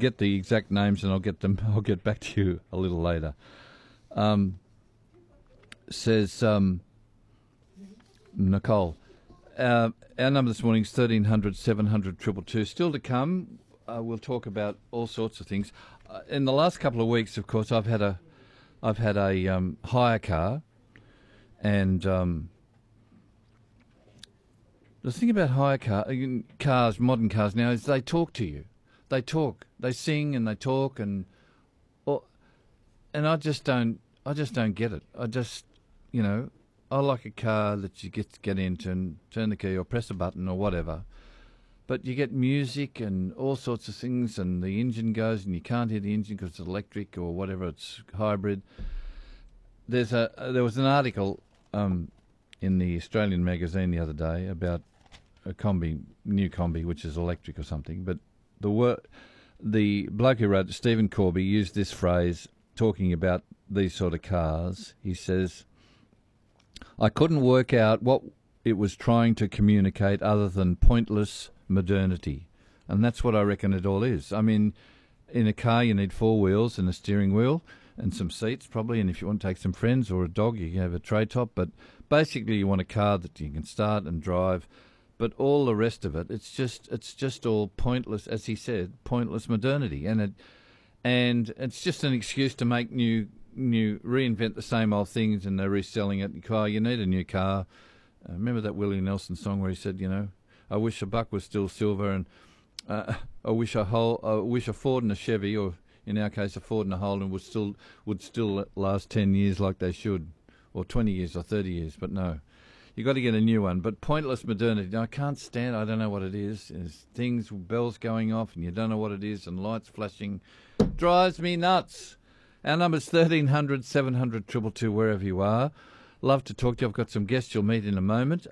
get the exact names and I'll get them. I'll get back to you a little later. Says Nicole. Our number this morning is 1300 700 222. Still to come. We'll talk about all sorts of things. In the last couple of weeks, of course, I've had a hire car, and the thing about cars, modern cars now, is they talk to you. They talk. They sing and they talk, and I just don't get it. I like a car that you get into and turn the key or press a button or whatever. But you get music and all sorts of things, and the engine goes, and you can't hear the engine because it's electric or whatever, it's hybrid. There was an article in the Australian magazine the other day about a new combi, which is electric or something. But the bloke who wrote it, Stephen Corby, used this phrase talking about these sort of cars. He says, "I couldn't work out what it was trying to communicate other than pointless modernity." And that's what I reckon it all is. I mean, in a car you need four wheels and a steering wheel and some seats probably, and if you want to take some friends or a dog you can have a tray top, but basically you want a car that you can start and drive. But all the rest of it, it's just all pointless, as he said, pointless modernity. And it's just an excuse to make reinvent the same old things, and they're reselling it. You need a new car. Remember that Willie Nelson song where he said, I wish a buck was still silver, and I wish a Ford and a Chevy, or in our case a Ford and a Holden, would still last 10 years like they should, or 20 years or 30 years. But no, you got to get a new one. But pointless modernity, I can't stand. I don't know what it is. There's things, bells going off, and you don't know what it is, and lights flashing, drives me nuts. Our number's 1300 700 222, wherever you are. Love to talk to you. I've got some guests you'll meet in a moment.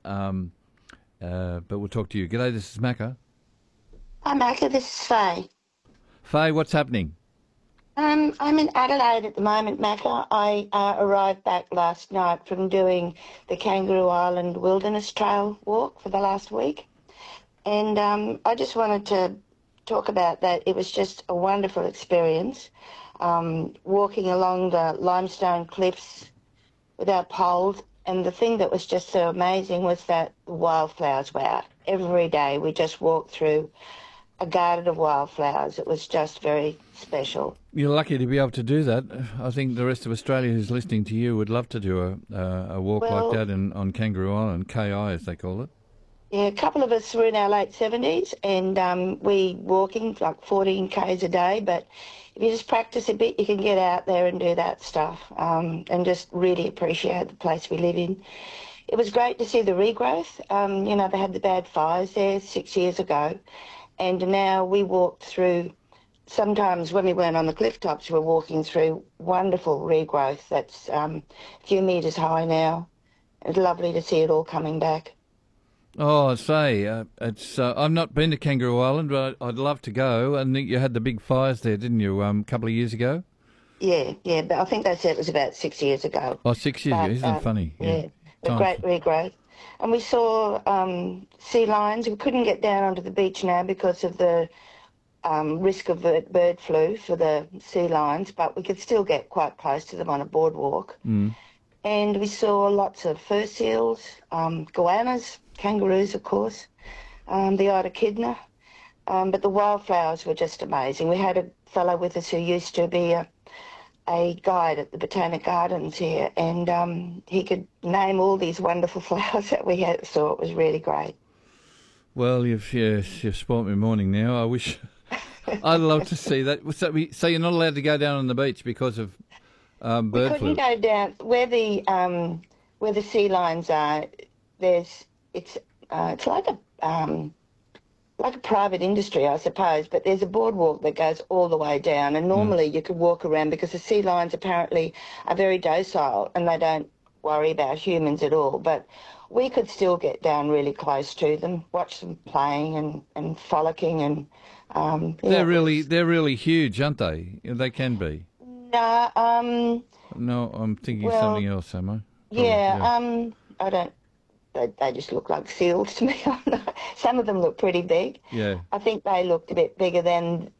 But we'll talk to you. G'day, this is Macca. Hi, Macca. This is Faye. Faye, what's happening? I'm in Adelaide at the moment, Macca. I arrived back last night from doing the Kangaroo Island Wilderness Trail walk for the last week. And I just wanted to talk about that. It was just a wonderful experience. Walking along the limestone cliffs without poles. And the thing that was just so amazing was that the wildflowers were out. Every day we just walked through a garden of wildflowers. It was just very special. You're lucky to be able to do that. I think the rest of Australia who's listening to you would love to do a walk like that on Kangaroo Island, KI as they call it. Yeah, a couple of us were in our late 70s, and we walking like 14 Ks a day, but if you just practice a bit, you can get out there and do that stuff, and just really appreciate the place we live in. It was great to see the regrowth. They had the bad fires there 6 years ago, and now we walked through, sometimes when we weren't on the cliff tops, we were walking through wonderful regrowth that's a few metres high now. It's lovely to see it all coming back. Oh, I say, I've not been to Kangaroo Island, but I'd love to go. And you had the big fires there, didn't you, a couple of years ago? Yeah, but I think they said it was about 6 years ago. Oh, 6 years ago, isn't it funny? Yeah, a great regrowth. And we saw sea lions. We couldn't get down onto the beach now because of the risk of bird flu for the sea lions, but we could still get quite close to them on a boardwalk. Mm. And we saw lots of fur seals, goannas, kangaroos, of course, the echidna, but the wildflowers were just amazing. We had a fellow with us who used to be a guide at the Botanic Gardens here, and he could name all these wonderful flowers that we saw. It was really great. Well, you've spoilt me morning now. I wish I'd love to see that. So you're not allowed to go down on the beach because of bird flu? We couldn't go down where the sea lions are. It's like a private industry, I suppose, but there's a boardwalk that goes all the way down, and normally you could walk around because the sea lions apparently are very docile and they don't worry about humans at all. But we could still get down really close to them, watch them playing and frolicking, and they're really huge, aren't they? They can be. No, no, I'm thinking something else, am I? Probably, I don't. They just look like seals to me. Some of them look pretty big. Yeah. I think they looked a bit bigger than